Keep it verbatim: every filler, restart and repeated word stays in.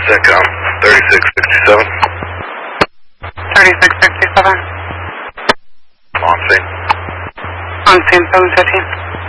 CENTCOM, thirty-six sixty-seven. thirty-six sixty-seven. On scene. On scene, seven fifteen.